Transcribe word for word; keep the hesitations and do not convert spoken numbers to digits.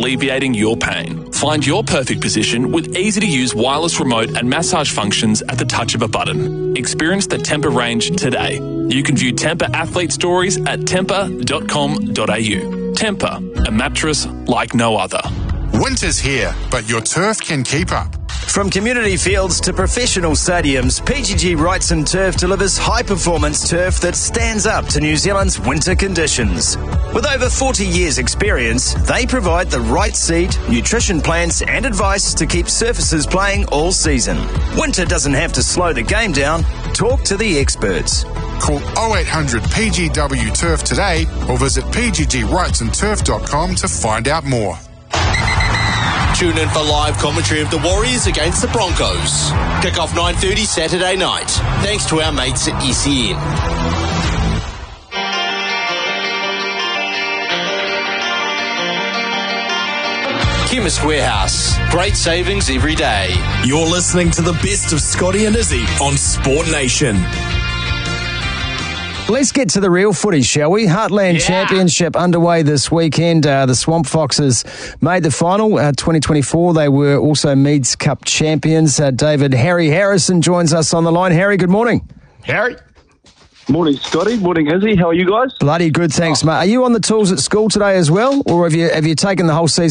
alleviating your pain. Find your perfect position with easy-to-use wireless remote and massage functions at the touch of a button. Experience the Tempur range today. You can view Tempur athlete stories at tempur dot com dot a u. Tempur, a mattress like no other. Winter's here, but your turf can keep up. From community fields to professional stadiums, P G G Wrightson Turf delivers high-performance turf that stands up to New Zealand's winter conditions. With over forty years' experience, they provide the right seed, nutrition plans and advice to keep surfaces playing all season. Winter doesn't have to slow the game down. Talk to the experts. Call oh eight hundred P G W Turf today or visit p g g wrightson turf dot com to find out more. Tune in for live commentary of the Warriors against the Broncos. Kick off nine thirty Saturday night. Thanks to our mates at E C N. Chemist Warehouse. Great savings every day. You're listening to the best of Scotty and Izzy on Sport Nation. Let's get to the real footy, shall we? Heartland yeah. Championship underway this weekend. Uh, the Swamp Foxes made the final uh, twenty twenty-four. They were also Meads Cup champions. Uh, David Harry Harrison joins us on the line. Harry, good morning. Harry. Morning, Scotty. Morning, Izzy. How are you guys? Bloody good, thanks, oh. mate. Are you on the tools at school today as well, or have you have you taken the whole season